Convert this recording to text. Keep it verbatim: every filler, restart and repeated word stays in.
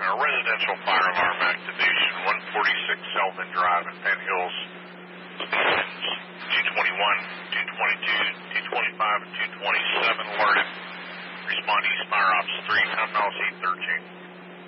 a residential fire alarm activation, one forty-six Selvin Drive in Penn Hills. two twenty-one, two twenty-two, two twenty-five, and two twenty-seven alerted. Respond East Fire Ops three, nine miles eight thirteen.